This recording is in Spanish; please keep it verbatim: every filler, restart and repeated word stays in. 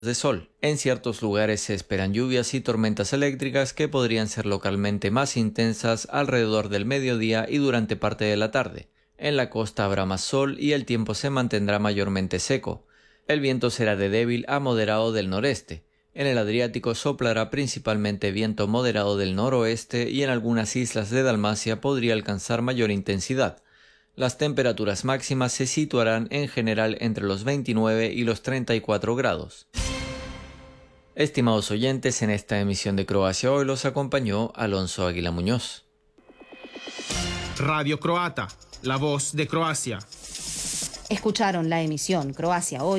de sol. En ciertos lugares se esperan lluvias y tormentas eléctricas que podrían ser localmente más intensas alrededor del mediodía y durante parte de la tarde. En la costa habrá más sol y el tiempo se mantendrá mayormente seco. El viento será de débil a moderado del noreste. En el Adriático soplará principalmente viento moderado del noroeste y en algunas islas de Dalmacia podría alcanzar mayor intensidad. Las temperaturas máximas se situarán en general entre los veintinueve y los treinta y cuatro grados. Estimados oyentes, en esta emisión de Croacia Hoy los acompañó Alonso Águila Muñoz. Radio Croata, la voz de Croacia. Escucharon la emisión Croacia Hoy